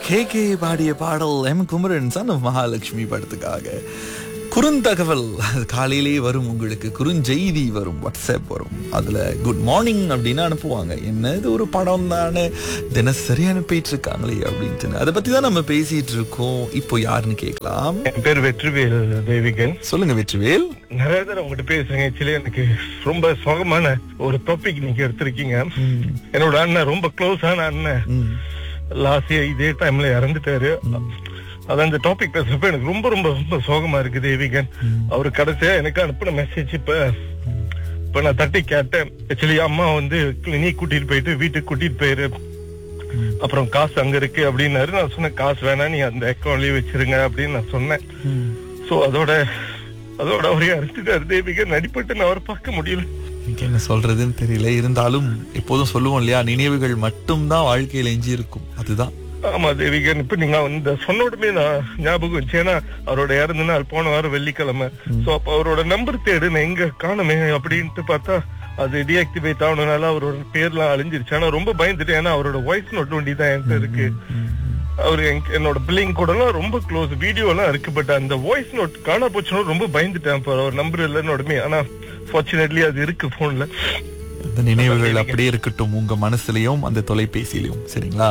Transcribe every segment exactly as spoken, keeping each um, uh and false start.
K K பாடிய பாடல் M Kumaran son of Mahalakshmi படத்துக்காக. குறுந்தகவல் காலையிலேயே வரும், உங்களுக்கு குறுஞ்செய்தி வரும், வாட்ஸ்அப் வரும். அதுல குட் மார்னிங் அப்படின்னு அனுப்புவாங்க. என்ன இது ஒரு படம் தானே, தினசரி அனுப்பிட்டு இருக்காங்களே அப்படின்ட்டு. அதை பத்தி தான் நம்ம பேசிட்டு இருக்கோம். இப்போ யாருன்னு கேட்கலாம். என் பேர் வெற்றிவேல் தேவிகன். சொல்லுங்க வெற்றிவேல். நிறைய தடவை உங்ககிட்ட பேசுறேன். ஆக்சுவலி எனக்கு ரொம்ப சோகமான ஒரு டாபிக் நீங்க எடுத்திருக்கீங்க. என்னோட அண்ணன், ரொம்ப க்ளோஸான அண்ணன், லாஸ்ட் இயர் இதே டைம்ல இறந்துட்டாரு. அதான் இந்த டாபிக் பேசுறப்ப எனக்கு ரொம்ப ரொம்ப ரொம்ப சோகமா இருக்கு தேவிகன். அவரு கடைசியா எனக்கு அனுப்பின மெசேஜ் இப்ப இப்ப நான் தட்டி கேட்டேன். ஆக்சுவலி அம்மா வந்து கிளினிக் கூட்டிட்டு போயிட்டு வீட்டுக்கு கூட்டிட்டு போயிரு, அப்புறம் காசு அங்க இருக்கு அப்படின்னாரு. நான் சொன்னேன் காசு வேணா, நீ அந்த அக்கௌண்ட்லயே வச்சிருங்க அப்படின்னு நான் சொன்னேன். சோ அதோட அதோட அவரே அறுத்துட்டாரு தேவிகன். நடிப்பட்டு நான் அவரை பார்க்க முடியல. என்ன சொல்றதுன்னு தெரியல. இருந்தாலும் எப்போதும் சொல்லுவோம் இல்லையா, நினைவுகள் மட்டும்தான் வாழ்க்கையில எஞ்சி இருக்கும். அதுதான். ஆமா தேவிகன். இப்ப நீங்க இந்த சொன்ன உடனே நான் ஞாபகம் வச்சு, ஏன்னா அவரோட இறந்த நாள் போன வாரம் வெள்ளிக்கிழமை. சோ அப்ப அவரோட நம்பர் தேடு, நான் எங்க காணுமே அப்படின்ட்டு பார்த்தா அது டீஆக்டிவேட் ஆனதுனால அவரோட பேர்லாம் அழிஞ்சிருச்சு. ஆனா ரொம்ப பயந்துட்டேன், ஏன்னா அவரோட வாய்ஸ் நோட் வண்டி தான் என்கிட்ட இருக்கு. அவரு என்னோட பிள்ளைங்க கூட எல்லாம் ரொம்ப க்ளோஸ், வீடியோ எல்லாம் இருக்கு. பட் அந்த வாய்ஸ் நோட் காணா போச்சுன்னு ரொம்ப பயந்துட்டேன். அவர் நம்பர் இல்லைன்னு உடனே. ஆனா ஃபார்ச்சுனேட்லி அது இருக்கு போன்ல. அந்த நினைவுகள் அப்படியே இருக்கட்டும் உங்க மனசுலயும் அந்த தொலைபேசியிலும். சரிங்களா?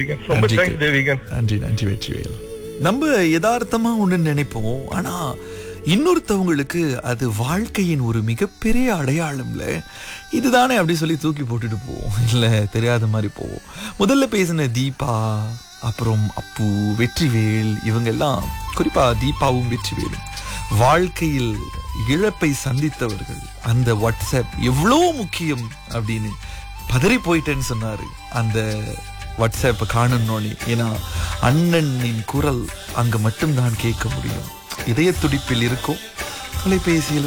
நன்றி நன்றி வெற்றிவேல். நம்ம யதார்த்தமா ஒண்ணு நினைப்போம், ஆனா இன்னொருத்தவங்களுக்கு அது வாழ்க்கையின் ஒரு மிகப்பெரிய அடையாளம்ல. இதுதானே அப்படி சொல்லி தூக்கி போட்டுட்டு போவோம், இல்ல தெரியாத மாதிரி போவோம். முதல்ல பேசின தீபா, அப்புறம் அப்பு, வெற்றிவேல், இவங்க எல்லாம், குறிப்பா தீபாவும் வெற்றிவேலும் வாழ்க்கையில் இழப்பை சந்தித்தவர்கள். அந்த வாட்ஸ்அப் எவ்வளோ முக்கியம் அப்படின்னு பதறி போயிட்டேன்னு சொன்னாரு அந்த வாட்ஸ்அப்பை காணணும்னு. ஏன்னா அண்ணனின் குரல் அங்க மட்டும்தான் கேட்க முடியும். இதய துடிப்பில் இருக்கும், தொலைபேசியிலும்